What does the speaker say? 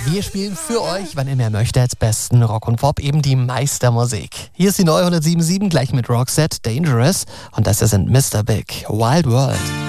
Wir spielen für euch, wann ihr mehr möchtet, besten Rock und Pop, eben die Meistermusik. Hier ist die neue 107.7, gleich mit Roxette, Dangerous. Und das hier sind Mr. Big, Wild World.